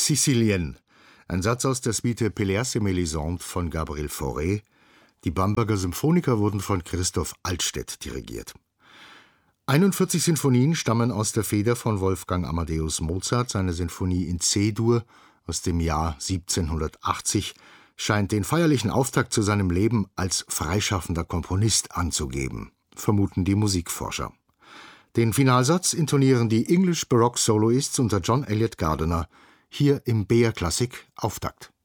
Sicilienne. Ein Satz aus der Suite Pelléas et Mélisande von Gabriel Fauré. Die Bamberger Symphoniker wurden von Christoph Altstädt dirigiert. 41 Sinfonien stammen aus der Feder von Wolfgang Amadeus Mozart. Seine Sinfonie in C-Dur aus dem Jahr 1780 scheint den feierlichen Auftakt zu seinem Leben als freischaffender Komponist anzugeben, vermuten die Musikforscher. Den Finalsatz intonieren die English Baroque Soloists unter John Eliot Gardiner, hier im BR Klassik Auftakt.